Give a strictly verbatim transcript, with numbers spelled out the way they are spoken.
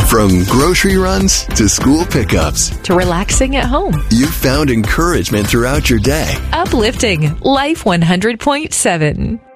From grocery runs to school pickups, to relaxing at home. you've found encouragement throughout your day. Uplifting Life one hundred point seven.